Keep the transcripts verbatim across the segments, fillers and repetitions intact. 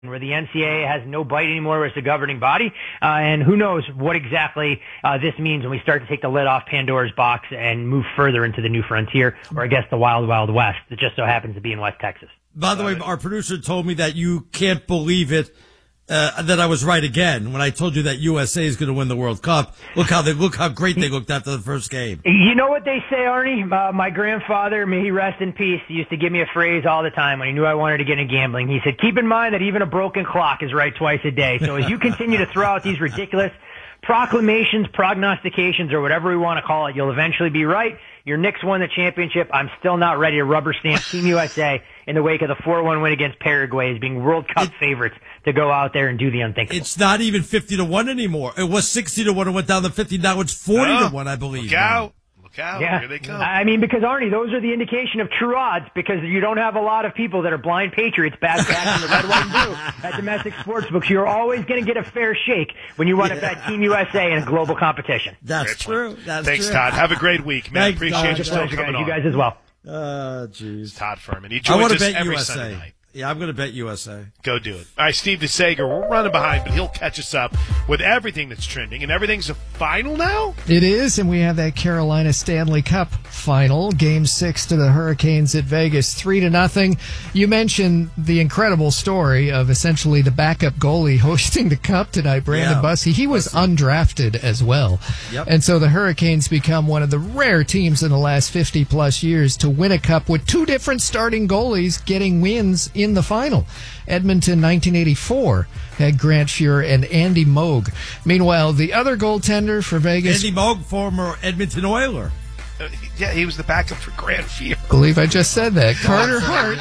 where the N C A A has no bite anymore as the governing body, uh, and who knows what exactly uh, this means when we start to take the lid off Pandora's box and move further into the new frontier, or I guess the wild, wild west. It just so happens to be in West Texas. By the way, our producer told me that you can't believe it, uh, that I was right again when I told you that U S A is going to win the World Cup. Look how they look how great they looked after the first game. You know what they say, Arnie? Uh, my grandfather, may he rest in peace, he used to give me a phrase all the time when he knew I wanted to get into gambling. He said, keep in mind that even a broken clock is right twice a day. So as you continue to throw out these ridiculous proclamations, prognostications, or whatever we want to call it, you'll eventually be right. Your Knicks won the championship. I'm still not ready to rubber stamp Team U S A in the wake of the four one win against Paraguay as being World Cup it, favorites to go out there and do the unthinkable. It's not even fifty to one anymore. It was sixty to one and went down to fifty. Now it's forty oh, to one, I believe. Look out. Look out. Yeah. Here they come. I mean, because, Arnie, those are the indication of true odds, because you don't have a lot of people that are blind Patriots back back in the red, white, and blue at domestic sportsbooks. You're always going to get a fair shake when you want to yeah. bet Team U S A in a global competition. That's true. That's Thanks, true. Todd. Have a great week, man. Thanks, Appreciate Todd. you still pleasure, coming guys. on. You guys as well. Uh, jeez. Todd Furman. He I joins want to us bet every U S A. Sunday night. Yeah, I'm going to bet U S A. Go do it. All right, Steve DeSager, we're running behind, but he'll catch us up with everything that's trending. And everything's a final now? It is, and we have that Carolina Stanley Cup final. Game six to the Hurricanes at Vegas, three to nothing. You mentioned the incredible story of essentially the backup goalie hosting the Cup tonight, Brandon yeah. Bussi. He was undrafted as well. Yep. And so the Hurricanes become one of the rare teams in the last fifty-plus years to win a Cup with two different starting goalies getting wins in the final. Edmonton nineteen eighty-four had Grant Fuhr and Andy Moog. Meanwhile, the other goaltender for Vegas... Andy Moog, former Edmonton Oiler. Uh, yeah, he was the backup for Grant Fuhr. I believe I just said that. Carter Hart.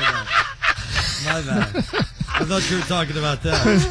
My bad. I thought you were talking about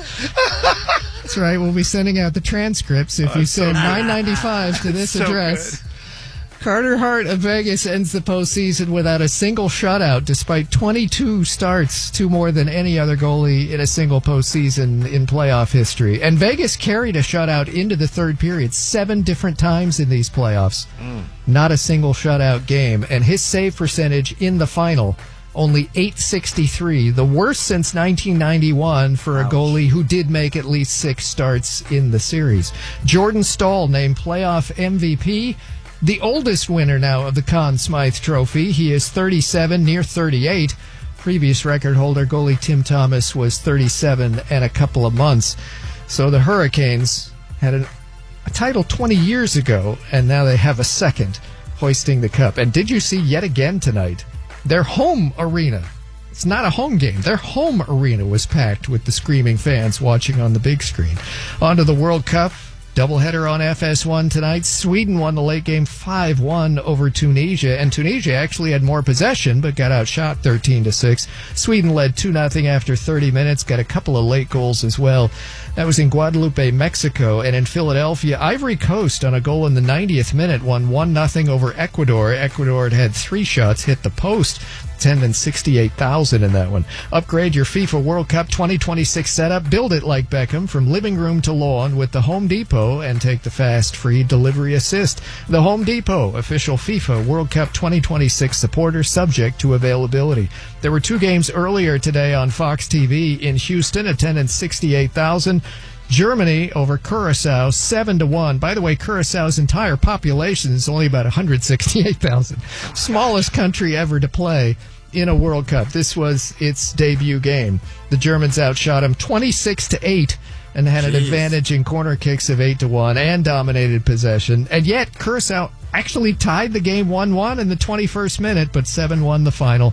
that. That's right. We'll be sending out the transcripts if oh, you send so nine ninety-five to this so address. Good. Carter Hart of Vegas ends the postseason without a single shutout, despite twenty-two starts, two more than any other goalie in a single postseason in playoff history. And Vegas carried a shutout into the third period seven different times in these playoffs. Mm. Not a single shutout game. And his save percentage in the final, only eight sixty-three, the worst since nineteen ninety-one for a Ouch. goalie who did make at least six starts in the series. Jordan Staal named playoff M V P. The oldest winner now of the Conn Smythe Trophy. He is thirty-seven, near thirty-eight. Previous record holder, goalie Tim Thomas, was thirty-seven and a couple of months. So the Hurricanes had an, a title twenty years ago, and now they have a second, hoisting the cup. And did you see yet again tonight, their home arena? It's not a home game. Their home arena was packed with the screaming fans watching on the big screen. On to the World Cup. Doubleheader on F S one tonight. Sweden won the late game five one over Tunisia, and Tunisia actually had more possession but got outshot thirteen to six. Sweden led two nothing after thirty minutes, got a couple of late goals as well. That was in Guadalupe, Mexico, and in Philadelphia, Ivory Coast on a goal in the ninetieth minute won one nothing over Ecuador. Ecuador had had three shots hit the post. Attendance sixty-eight thousand in that one. Upgrade your FIFA World Cup twenty twenty-six setup. Build it like Beckham from living room to lawn with the Home Depot and take the fast free delivery assist. The Home Depot, official FIFA World Cup twenty twenty-six supporter, subject to availability. There were two games earlier today on Fox T V in Houston. Attendance sixty-eight thousand. Germany over Curacao, seven to one. By the way, Curaçao's entire population is only about one hundred sixty-eight thousand. Smallest country ever to play in a World Cup. This was its debut game. The Germans outshot them twenty-six to eight and had Jeez. an advantage in corner kicks of eight to one and dominated possession. And yet, Curaçao actually tied the game one one in the twenty-first minute, but seven one the final.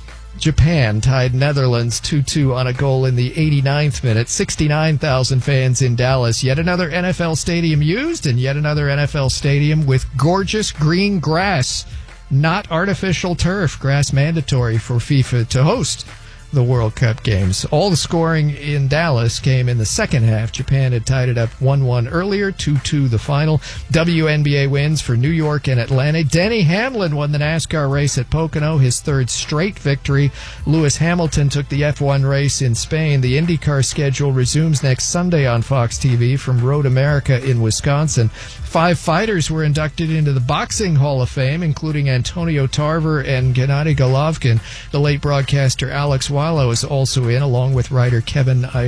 Japan tied Netherlands two two on a goal in the eighty-ninth minute. sixty-nine thousand fans in Dallas. Yet another N F L stadium used, and yet another N F L stadium with gorgeous green grass, not artificial turf. Grass mandatory for FIFA to host the World Cup games. All the scoring in Dallas came in the second half. Japan had tied it up one one earlier, two two the final. W N B A wins for New York and Atlanta. Denny Hamlin won the NASCAR race at Pocono, his third straight victory. Lewis Hamilton took the F one race in Spain. The IndyCar schedule resumes next Sunday on Fox T V from Road America in Wisconsin. Five fighters were inducted into the Boxing Hall of Fame, including Antonio Tarver and Gennady Golovkin. The late broadcaster Alex Swallow is also in, along with writer Kevin